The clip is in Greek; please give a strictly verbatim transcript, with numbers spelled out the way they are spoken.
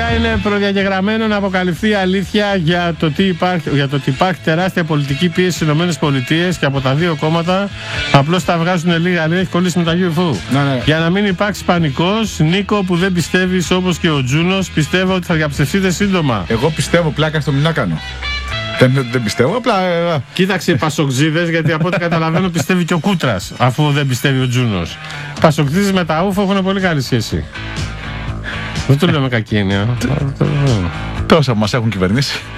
Πια είναι προδιαγεγραμμένο να αποκαλυφθεί η αλήθεια για το, τι υπάρχει, για το ότι υπάρχει τεράστια πολιτική πίεση στις ΗΠΑ και από τα δύο κόμματα απλώς τα βγάζουν λίγα λίγα, έχει κολλήσει με τα γιου εφ ο. Ναι, ναι. Για να μην υπάρξει πανικός, Νίκο που δεν πιστεύεις όπως και ο Τζούνος, πιστεύω ότι θα διαψευστείτε σύντομα. Εγώ πιστεύω, πλάκα στο μην να κάνω. Δεν, δεν πιστεύω, απλά. Κοίταξε οι πασοκτζίδες, γιατί από ό,τι καταλαβαίνω πιστεύει και ο Κούτρας, αφού δεν πιστεύει ο Τζούνος. Οι πασοκτζίδες με τα ούφο έχουν πολύ καλή σχέση. Δεν το λέω με κακή έννοια. Τόσα που μας έχουν κυβερνήσει.